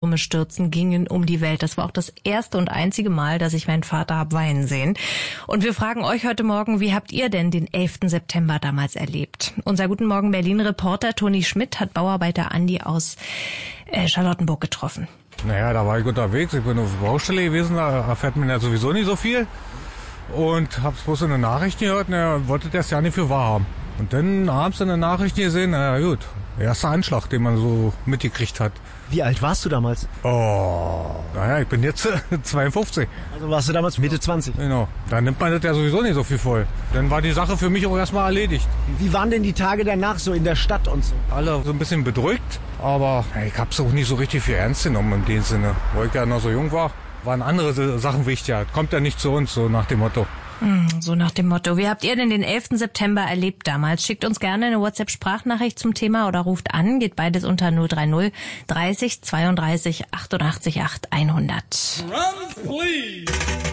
Türme stürzen, gingen um die Welt. Das war auch das erste und einzige Mal, dass ich meinen Vater habe weinen sehen. Und wir fragen euch heute Morgen, wie habt ihr denn den 11. September damals erlebt? Unser Guten Morgen Berlin-Reporter Toni Schmidt hat Bauarbeiter Andi aus Charlottenburg getroffen. Naja, da war ich unterwegs, ich bin auf der Baustelle gewesen, da erfährt man ja sowieso nicht so viel. Und hab's bloß in den Nachrichten gehört, wollte das ja nicht für wahr haben. Und dann abends in den Nachrichten gesehen, na gut, erster Anschlag, den man so mitgekriegt hat. Wie alt warst du damals? Ich bin jetzt 52. Also warst du damals Mitte 20? Genau, da nimmt man das ja sowieso nicht so viel voll. Dann war die Sache für mich auch erstmal erledigt. Wie waren denn die Tage danach so in der Stadt und so? Alle so ein bisschen bedrückt, aber ich hab's auch nicht so richtig viel ernst genommen in dem Sinne. Weil ich ja noch so jung war, waren andere Sachen wichtiger. Kommt ja nicht zu uns, so nach dem Motto. So nach dem Motto. Wie habt ihr denn den 11. September erlebt damals? Schickt uns gerne eine WhatsApp-Sprachnachricht zum Thema oder ruft an. Geht beides unter 030 30 32 88 8 100. Drums, please.